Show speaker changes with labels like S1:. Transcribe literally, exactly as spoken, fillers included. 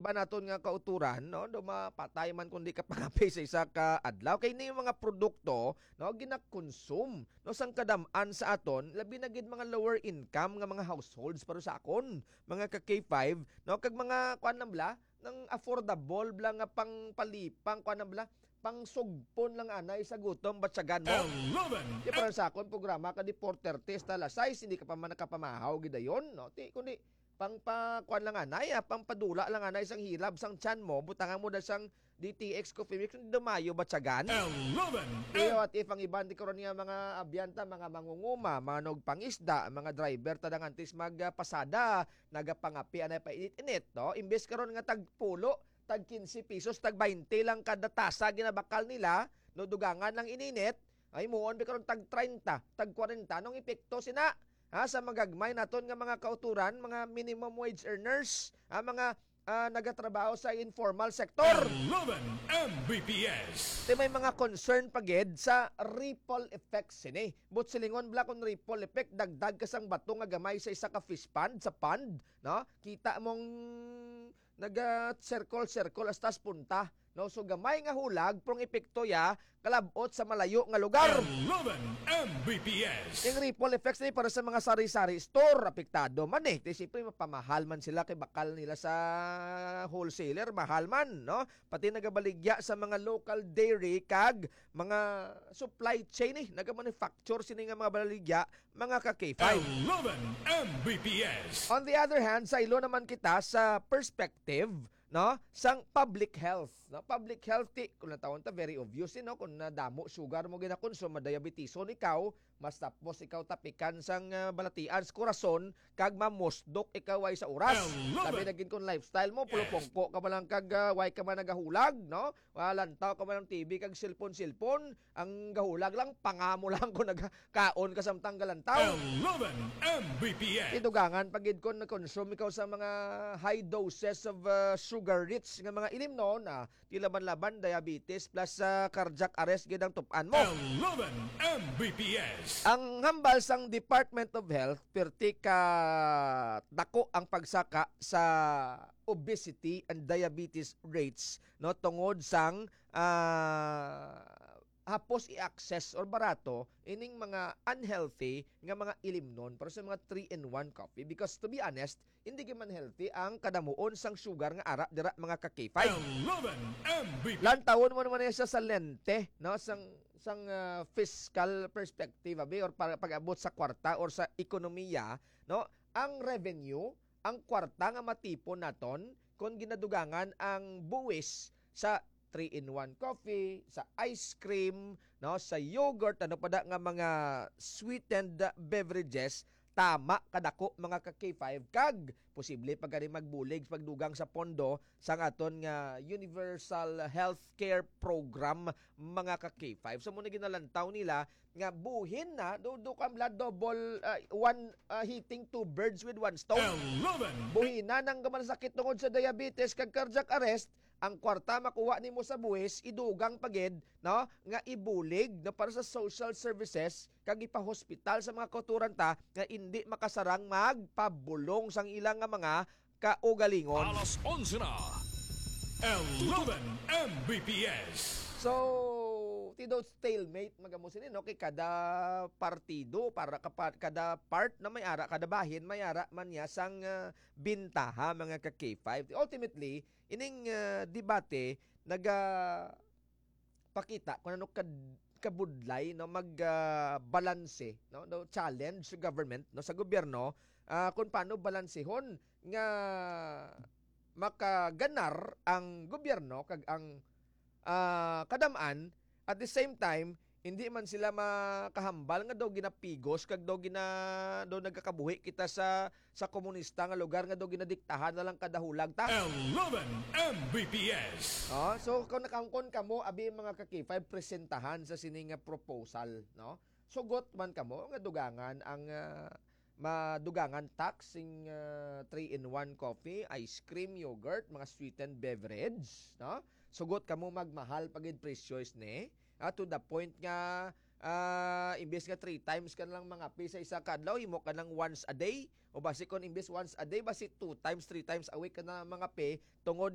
S1: iba naton nga kauturan, no, do mapatay man kundi ka pangapi sa isa ka adlaw kay ni mga produkto, no, gina-consume no sang kadam-an sa aton, labi na gid mga lower income nga mga households para sa akon, mga ka K five, no, kag mga kuan na bla ng affordable bla nga pang palipang kuan na bla pang sugpon lang anay sa gutom batsagan mo. Di para sa akon programa ka di four thirty hasta alas sais hindi ka pa man nakapamahaw gidayon, no, ti kundi pang pa kuan lang anay, ah, pang padula lang anay sang hilab sang tiyan mo, butangan mo da sang D T X Coffee Mix dumayo batsagan. Iyo at if ang iban di karon nga mga abyanta, mga mangunguma, mga nagpangisda, mga driver tadang antis magpasada, nagapangapi anay pa init-init, no? Imbes karon nga tagpulo, tag fifteen pesos, tag twenty lang kada tasa ginabakal nila, no dugangan lang ininit, ay muon bi karon tag thirty, tag forty nung epekto sina ha sa magagmay naton nga mga kauturan, mga minimum wage earners, ha, mga uh, nagatrabaho sa informal sector.
S2: eleven M B P S.
S1: Di may mga concern pagid sa ripple effect sini. But silingon bla kon ripple effect, dagdag kasang bato nga gamay sa isa ka fish pond, sa pond, no? Kita mong naga circle circle astas punta, no? So gamay nga hulag prong epekto ya kalabot sa malayo nga lugar.
S2: eleven M B P S.
S1: Yung ripple effects ni para sa mga sari-sari store apektado man eh. Di siyempre mapamahal man sila kay bakal nila sa wholesaler, mahal man, no? Pati nagabaligya sa mga local dairy kag mga supply chain eh, naga-manufacture sini nga mga baligya, mga ka K five.
S2: eleven M B P S.
S1: On the other hand, sa ilo naman kita sa perspective, no, sang public health, no, public health ti kung natawon ta very obvious eh, no, kung nadamo sugar mo gina-consume, diabetison ikaw, mas tapos ikaw tapikan sang uh, balatian sa korason kag mamosdok ikaw ay sa oras. Sabi naging kung lifestyle mo pulupongpo ka ba lang kag uh, way ka man nagahulag, no, walantaw ka man ng T V kag cellphone-cellphone, ang gahulag lang pangamo lang kung nagkaon ka samtang galantaw.
S2: eleven M B P S.
S1: Itugangan pagid kon na-consume ikaw sa mga high doses of uh, sugar rich nga mga ilim no na tilaban-laban diabetes plus uh, cardiac arrest gid ang tupan mo.
S2: eleven M B P S.
S1: Ang hambal sang Department of Health perti ka dako ang pagsaka sa obesity and diabetes rates, no, tungod sang uh, hapos i-access or barato ining mga unhealthy nga mga ilimnon para sa mga three in one coffee, because to be honest hindi man healthy ang kadamuon sang sugar nga ara dira mga ka K five.
S2: eleven M B P S.
S1: Lantawon mo naman siya sa lente, no, sang sang uh, fiscal perspective abi or para pag-abot sa kwarta or sa ekonomiya, no, ang revenue, ang kwarta nga matipon naton kung ginadugangan ang buwis sa three in one coffee, sa ice cream, no, sa yogurt, ano pa da nga mga sweetened beverages, tama kadako mga ka K five kag posible pag ani magbulig pagdugang sa pondo sang aton nga Universal Healthcare Program mga ka K five. So muna ginalantaw nila nga buhin na do do kam la double uh, one uh, hitting two birds with one stone.
S2: eleven.
S1: Buhin na nang gaman sakit tungod sa diabetes kag cardiac arrest, ang kwarta makuha nimo sa buwis idugang pagid, no, nga ibulig na para sa social services kag ipa-hospital sa mga kauturan ta nga hindi makasarang magpabulong sang ilang nga mga kaugalingon.
S2: Alas onse na. eleven M B P S.
S1: So, tido stalemate magamusin no kay kada partido para kapag kada part na may ara, kada bahin may ara man ya sang uh, bintaha mga ka K five. Ultimately, ining uh, debate naga pakita kung ano kad kabudlay no magbalanse uh, no, no challenge sa government no sa gobyerno uh, kung paano balansehon nga makaganar ang gobyerno kag ang uh, kadamaan at the same time hindi man sila makahambal nga daw ginapigos kag daw gina daw nagkakabuhi kita sa sa komunista nga lugar nga daw ginadiktahan na lang kada hulag ta.
S2: eleven M B P S.
S1: Oh, so kung nakangkon kamo abi mga ka K five presentahan sa sini nga proposal, no? Sugot man kamo nga dugangan ang uh, madugangan tax sing uh, three in one coffee, ice cream, yogurt, mga sweetened beverage, no? Sugot kamo magmahal pagid presyo's ni. Uh, to the point nga uh, imbes nga three times ka lang mga pi sa isa kadlaw, himo ka lang once a day o basi kon imbes once a day basi two times, three times a week ka na mga pi tungod